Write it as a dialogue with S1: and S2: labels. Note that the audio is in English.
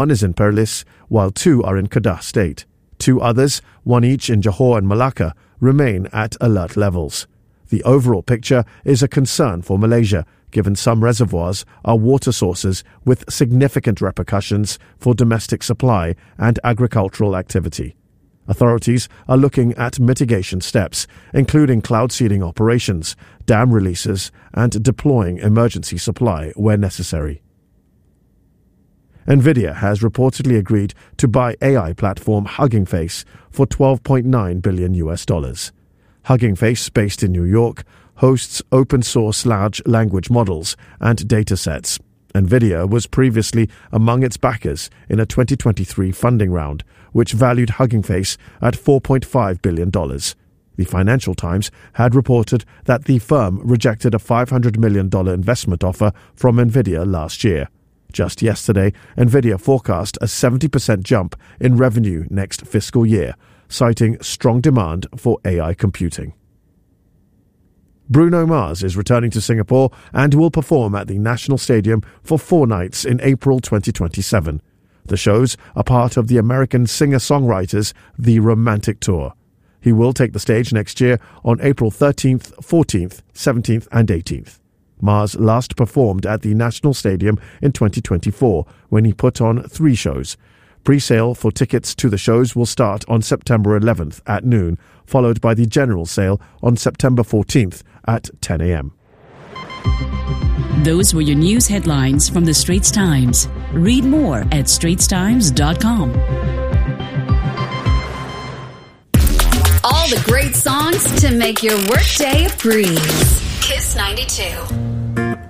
S1: One is in Perlis, while 2 are in Kedah State. 2 others, 1 each in Johor and Malacca, remain at alert levels. The overall picture is a concern for Malaysia, given some reservoirs are water sources with significant repercussions for domestic supply and agricultural activity. Authorities are looking at mitigation steps, including cloud seeding operations, dam releases, and deploying emergency supply where necessary. NVIDIA has reportedly agreed to buy AI platform Hugging Face for $12.9 billion. Hugging Face, based in New York, hosts open-source large language models and datasets. NVIDIA was previously among its backers in a 2023 funding round, which valued Hugging Face at $4.5 billion. The Financial Times had reported that the firm rejected a $500 million investment offer from NVIDIA last year. Just yesterday, NVIDIA forecast a 70% jump in revenue next fiscal year, citing strong demand for AI computing. Bruno Mars is returning to Singapore and will perform at the National Stadium for 4 nights in April 2027. The shows are part of the American singer-songwriter's The Romantic Tour. He will take the stage next year on April 13th, 14th, 17th and 18th. Mars last performed at the National Stadium in 2024 when he put on 3 shows. Pre-sale for tickets to the shows will start on September 11th at noon, followed by the general sale on September 14th at 10 a.m.
S2: Those were your news headlines from the Straits Times. Read more at straitstimes.com.
S3: All the great songs to make your workday a breeze. Kiss 92.